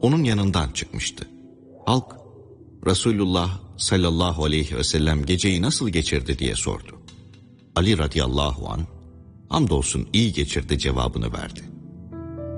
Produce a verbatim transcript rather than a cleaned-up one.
onun yanından çıkmıştı. Halk, Resulullah sallallahu aleyhi ve sellem geceyi nasıl geçirdi diye sordu. Ali radıyallahu anh, hamdolsun iyi geçirdi cevabını verdi.